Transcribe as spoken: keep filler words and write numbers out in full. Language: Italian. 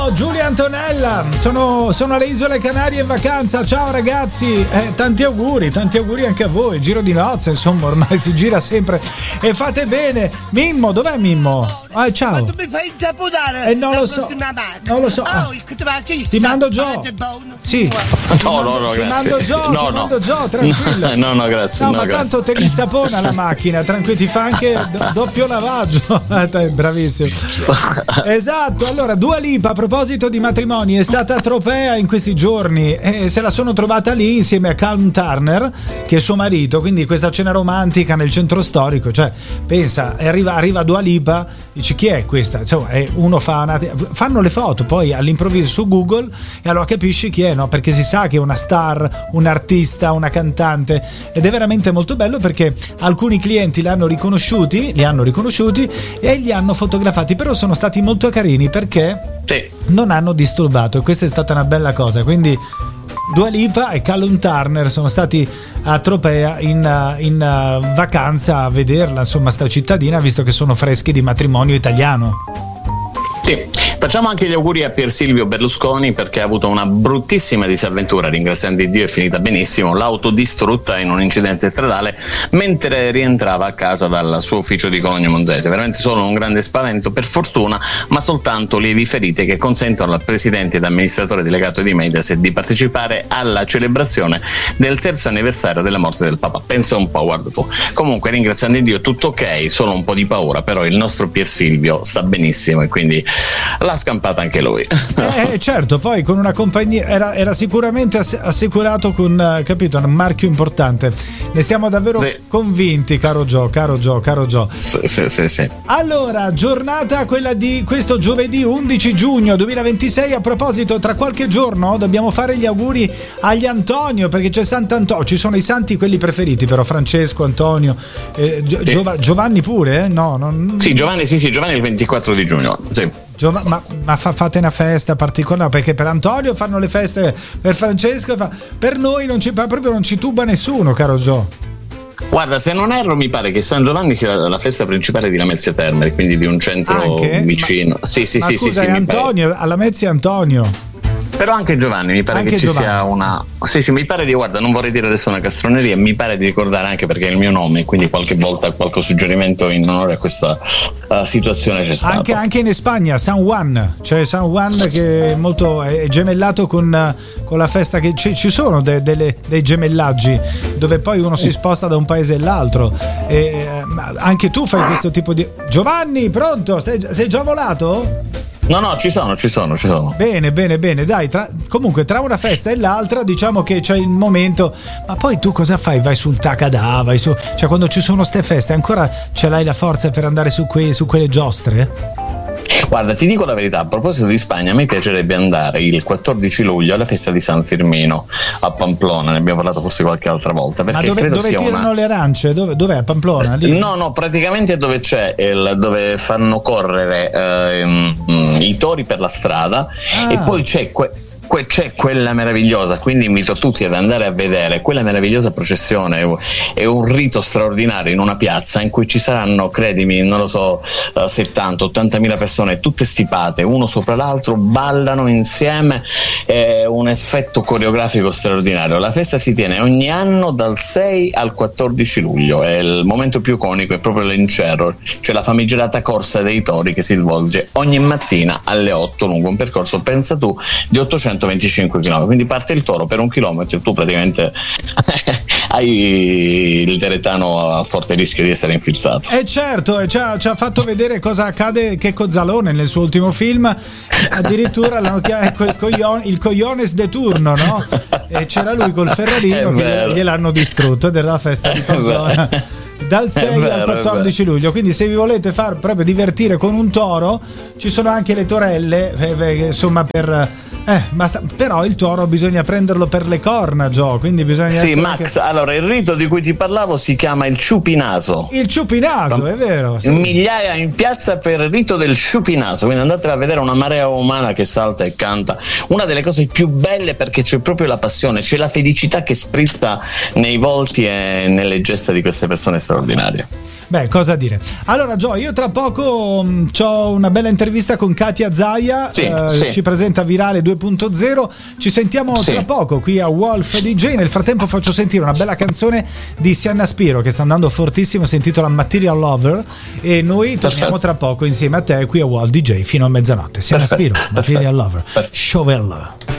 Ciao Giulia Antonella, sono, sono alle Isole Canarie in vacanza. Ciao ragazzi, eh, tanti auguri, tanti auguri anche a voi. Giro di nozze, insomma, ormai si gira sempre e fate bene. Mimmo, dov'è Mimmo? Ah, ciao. Ma tu mi fai insaponare? Eh, non lo so, non lo so. Oh, ti mando Gio. Sì. No, no, no, ti grazie. mando Gio, no, ti no. mando Gio, tranquillo. No, no, grazie. No, no, ma grazie. tanto te li sapona la macchina, tranquillo, ti fa anche do- doppio lavaggio. Bravissimo. Esatto. Allora, Dua Lipa, a proposito di matrimoni, è stata a Tropea in questi giorni e se la sono trovata lì insieme a Calm Turner, che è suo marito, quindi questa cena romantica nel centro storico. Cioè, pensa, arriva, arriva Dua Lipa, dici chi è questa? Insomma, è uno fa una, fanno le foto poi all'improvviso su Google e allora capisci chi è, no? Perché si sa che è una star, un artista, una cantante, ed è veramente molto bello perché alcuni clienti l'hanno riconosciuti, li hanno riconosciuti e li hanno fotografati, però sono stati molto carini perché sì. non hanno disturbato, e questa è stata una bella cosa. Quindi Dua Lipa e Callum Turner sono stati a Tropea in, in vacanza a vederla, insomma, sta cittadina, visto che sono freschi di matrimonio italiano. Sì, facciamo anche gli auguri a Pier Silvio Berlusconi perché ha avuto una bruttissima disavventura, ringraziando Dio è finita benissimo, l'auto distrutta in un incidente stradale mentre rientrava a casa dal suo ufficio di Cologno Monzese. Veramente solo un grande spavento, per fortuna, ma soltanto lievi ferite che consentono al presidente ed amministratore delegato di Mediaset di partecipare alla celebrazione del terzo anniversario della morte del Papa. Pensa un po', guarda tu. Comunque, ringraziando Dio, tutto ok, solo un po' di paura, però il nostro Pier Silvio sta benissimo e quindi l'ha scampata anche lui. Eh, certo, poi con una compagnia era, era sicuramente ass- assicurato con, capito, un marchio importante. Ne siamo davvero sì. convinti, caro Gio, caro Gio, caro Gio. Sì, sì, sì, sì. Allora, giornata quella di questo giovedì undici giugno duemilaventisei. A proposito, tra qualche giorno dobbiamo fare gli auguri agli Antonio, perché c'è Sant'Antonio, ci sono i santi quelli preferiti, però Francesco, Antonio, eh, Gio- sì. Giov- Giovanni pure, eh? No, non... Sì, Giovanni, sì, sì, Giovanni il ventiquattro di giugno, sì. Giova- ma, ma fa- fate una festa particolare, perché per Antonio fanno le feste, per Francesco fa- per noi non ci, proprio non ci tuba nessuno, caro Gio. Guarda, se non erro mi pare che San Giovanni sia la festa principale di Lamezia Terme, quindi di un centro Anche? vicino. Ma, sì, sì, ma sì, scusa, sì, è sì, Antonio, alla Lamezia Antonio. Però anche Giovanni, mi pare anche che ci Giovanni. sia una. Sì, sì, mi pare di, guarda, non vorrei dire adesso una castroneria, mi pare di ricordare anche perché è il mio nome, quindi qualche volta qualche suggerimento in onore a questa uh, situazione c'è stato. Anche, anche in Spagna, San Juan, cioè San Juan che è molto è gemellato con, con la festa che ci, ci sono de, delle, dei gemellaggi, dove poi uno si sposta da un paese all'altro. E, ma anche tu fai questo tipo di. Giovanni, pronto? Sei, sei già volato? No, no, ci sono, ci sono, ci sono. Bene, bene, bene, dai, tra, comunque tra una festa e l'altra diciamo che c'è il momento, ma poi tu cosa fai? Vai sul Takada, vai su, cioè quando ci sono ste feste ancora ce l'hai la forza per andare su, quei, su quelle giostre? Guarda, ti dico la verità, a proposito di Spagna, a me piacerebbe andare il quattordici luglio alla festa di San Firmino a Pamplona, ne abbiamo parlato forse qualche altra volta. Perché ma dove, credo dove sia tirano una... le arance? Dove, dov'è? A Pamplona? Lì? No, no, praticamente dove c'è il, dove fanno correre ehm, i tori per la strada ah. e poi c'è que- que- c'è quella meravigliosa, quindi invito tutti ad andare a vedere quella meravigliosa processione. È un rito straordinario in una piazza in cui ci saranno, credimi, non lo so, settanta ottanta mila persone tutte stipate uno sopra l'altro, ballano insieme, è un effetto coreografico straordinario. La festa si tiene ogni anno dal sei al quattordici luglio e il momento più iconico è proprio l'Encerro, cioè la famigerata corsa dei tori che si svolge ogni mattina alle otto lungo un percorso, pensa tu, di ottocentoventicinque chilometri. Quindi parte il toro per un chilometro e tu praticamente hai il deretano a forte rischio di essere infilzato. Eh certo, ci ha, ci ha fatto vedere cosa accade Checco Zalone nel suo ultimo film, addirittura l'hanno chiamato il, coglion, il cogliones de turno, no? E c'era lui col Ferrarino che gliel'hanno distrutto ed era la festa di Pamplona dal sei vero, al quattordici luglio. Quindi se vi volete far proprio divertire con un toro, ci sono anche le torelle, eh, insomma, per eh, ma però il toro bisogna prenderlo per le corna, Gio, quindi bisogna sì, Max, anche... allora il rito di cui ti parlavo si chiama il ciupinaso. Il ciupinaso, è vero, sì. Migliaia in piazza per il rito del ciupinaso, quindi andate a vedere una marea umana che salta e canta, una delle cose più belle perché c'è proprio la passione, c'è la felicità che sprizza nei volti e nelle gesta di queste persone straordinarie. Beh, cosa dire. Allora Gio, io tra poco mh, ho una bella intervista con Katia Zaia, sì, eh, sì. ci presenta Virale due punto zero, ci sentiamo sì. tra poco qui a Wolf D J. Nel frattempo faccio sentire una bella canzone di Sienna Spiro che sta andando fortissimo, si intitola Material Lover, e noi torniamo Perfetto. tra poco insieme a te qui a Wolf D J fino a mezzanotte. Sienna Perfetto. Spiro, Material Lover, Perfetto. Chauvel.